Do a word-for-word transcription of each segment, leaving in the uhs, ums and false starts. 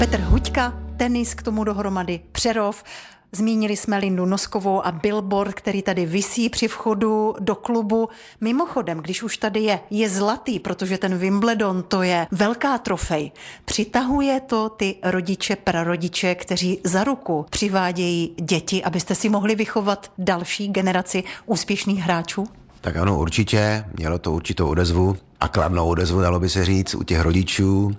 Petr Huďka, tenis k tomu dohromady, Přerov. Zmínili jsme Lindu Noskovou a billboard, který tady visí při vchodu do klubu. Mimochodem, když už tady je, je zlatý, protože ten Wimbledon, to je velká trofej. Přitahuje to ty rodiče, prarodiče, kteří za ruku přivádějí děti, abyste si mohli vychovat další generaci úspěšných hráčů? Tak ano, určitě. Mělo to určitou odezvu a kladnou odezvu, dalo by se říct, u těch rodičů.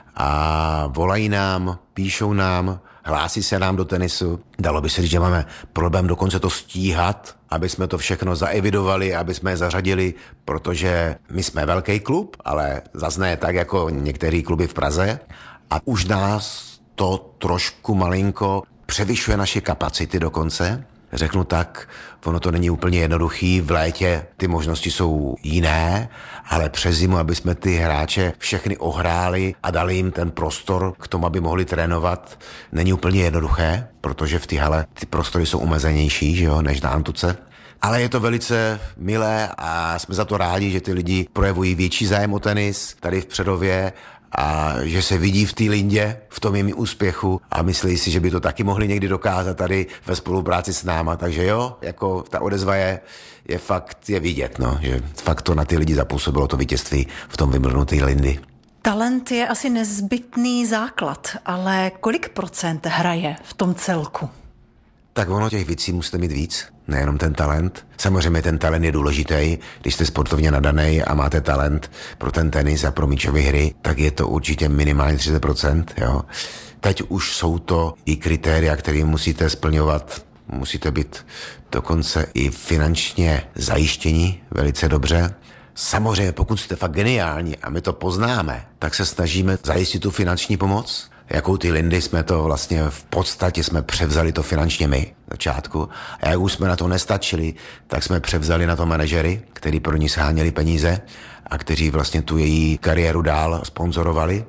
A volají nám, píšou nám, hlásí se nám do tenisu. Dalo by se říct, že máme problém dokonce to stíhat, aby jsme to všechno zaevidovali, aby jsme je zařadili, protože my jsme velký klub, ale zas ne tak jako některé kluby v Praze. A už nás to trošku malinko převyšuje naše kapacity dokonce. Řeknu tak, ono to není úplně jednoduchý, v létě ty možnosti jsou jiné, ale přes zimu, aby jsme ty hráče všechny ohráli a dali jim ten prostor k tomu, aby mohli trénovat, není úplně jednoduché, protože v té hale ty prostory jsou omezenější, že jo, než na Antuce. Ale je to velice milé a jsme za to rádi, že ty lidi projevují větší zájem o tenis tady v Přerově a že se vidí v té Lindě, v tom jejím úspěchu a myslí si, že by to taky mohli někdy dokázat tady ve spolupráci s náma. Takže jo, jako ta odezva je, je fakt je vidět, no, že fakt to na ty lidi zapůsobilo to vítězství v tom Wimbledonu té Lindy. Talent je asi nezbytný základ, ale kolik procent hraje v tom celku? Tak ono těch věcí musíte mít víc, nejenom ten talent. Samozřejmě ten talent je důležitý, když jste sportovně nadanej a máte talent pro ten tenis a pro míčové hry, tak je to určitě minimálně třicet procent. Jo. Teď už jsou to i kritéria, které musíte splňovat. Musíte být dokonce i finančně zajištění velice dobře. Samozřejmě, pokud jste fakt geniální a my to poznáme, tak se snažíme zajistit tu finanční pomoc. Jakou ty Lindy jsme to vlastně v podstatě jsme převzali to finančně my v začátku. A jak už jsme na to nestačili, tak jsme převzali na to manažery, kteří pro ní sháněli peníze a kteří vlastně tu její kariéru dál sponzorovali.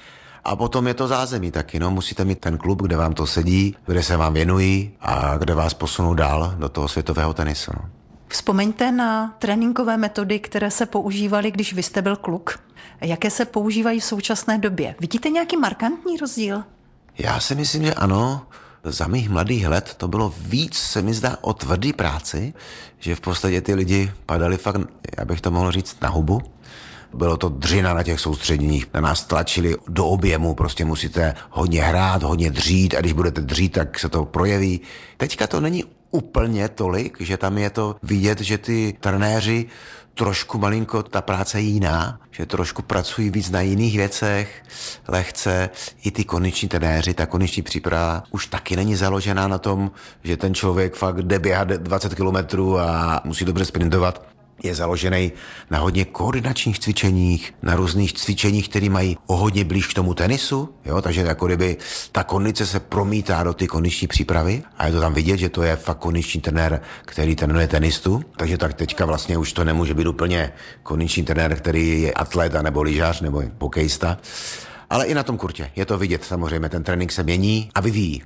A potom je to zázemí taky, no, musíte mít ten klub, kde vám to sedí, kde se vám věnují a kde vás posunou dál do toho světového tenisu. No. Vzpomeňte na tréninkové metody, které se používaly, když vy jste byl kluk. Jaké se používají v současné době? Vidíte nějaký markantní rozdíl? Já si myslím, že ano. Za mých mladých let to bylo víc, se mi zdá, o tvrdý práci, že v podstatě ty lidi padali fakt, já bych to mohl říct, na hubu. Bylo to dřina na těch soustředěních, na nás tlačili do objemu, prostě musíte hodně hrát, hodně dřít a když budete dřít, tak se to projeví. Teďka to není úplně tolik, že tam je to vidět, že ty trenéři trošku malinko, ta práce je jiná, že trošku pracují víc na jiných věcech, lehce. I ty kondiční trenéři, ta kondiční příprava už taky není založená na tom, že ten člověk fakt jde běhat dvacet kilometrů a musí dobře sprintovat. Je založený na hodně koordinačních cvičeních, na různých cvičeních, které mají o hodně blíž k tomu tenisu, jo, takže jako kdyby ta kondice se promítá do ty kondiční přípravy a je to tam vidět, že to je fakt kondiční trenér, který trénuje tenistu, takže tak teďka vlastně už to nemůže být úplně kondiční trenér, který je atleta nebo lyžař nebo hokejista, ale i na tom kurtě je to vidět, samozřejmě ten trénink se mění a vyvíjí.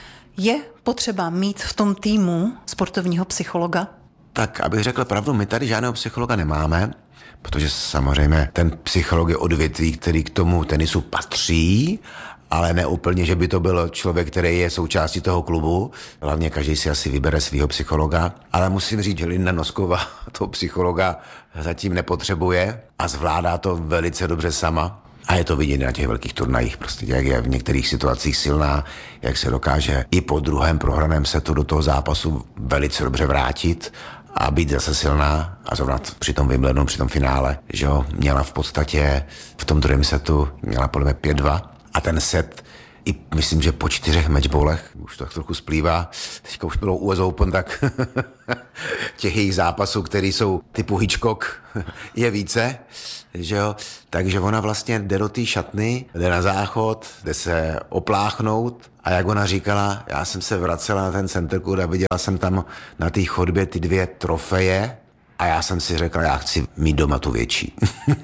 Je potřeba mít v tom týmu sportovního psychologa? Tak, abych řekl pravdu, my tady žádného psychologa nemáme, protože samozřejmě ten psycholog je odvětví, který k tomu tenisu patří, ale ne úplně, že by to byl člověk, který je součástí toho klubu. Hlavně každý si asi vybere svého psychologa, ale musím říct, že Linda Nosková toho psychologa zatím nepotřebuje a zvládá to velice dobře sama. A je to vidět na těch velkých turnajích, prostě jak je v některých situacích silná, jak se dokáže i po druhém prohraném setu do toho zápasu velice dobře vrátit a být zase silná. A zrovna při tom Wimbledonu, při tom finále, že jo, měla v podstatě v tom druhém setu, měla podle mě pět dva a ten set i myslím, že po čtyřech matchballech, už to tak trochu splývá, teďka už bylo U S Open, tak těch jejich zápasů, které jsou typu Hitchcock, je více, že jo, takže ona vlastně jde do té šatny, jde na záchod, jde se opláchnout a jak ona říkala, já jsem se vracela na ten center court a viděla jsem tam na té chodbě ty dvě trofeje a já jsem si řekla, já chci mít doma tu větší.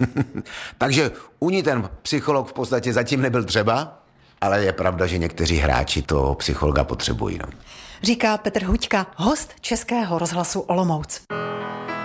Takže u ní ten psycholog v podstatě zatím nebyl třeba, ale je pravda, že někteří hráči toho psychologa potřebují. No. Říká Petr Huďka, host Českého rozhlasu Olomouc.